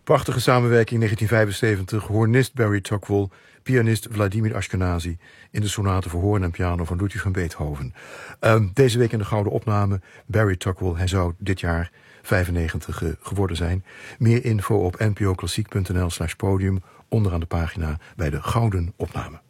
Prachtige samenwerking 1975. Hoornist Barry Tuckwell, pianist Vladimir Ashkenazy in de sonate voor hoorn en piano van Ludwig van Beethoven. Deze week in de gouden opname Barry Tuckwell. Hij zou dit jaar 95 geworden zijn. Meer info op npoklassiek.nl/podium onderaan de pagina bij de gouden opname.